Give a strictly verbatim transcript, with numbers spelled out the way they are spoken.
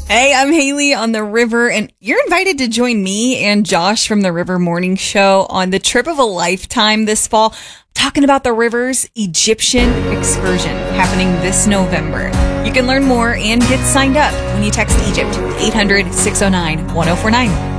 Hey, I'm Haley on the River, and you're invited to join me and Josh from the River Morning Show on the trip of a lifetime this fall, talking about the River's Egyptian excursion happening this November. You can learn more and get signed up when you text Egypt eight hundred, six oh nine, one oh four nine.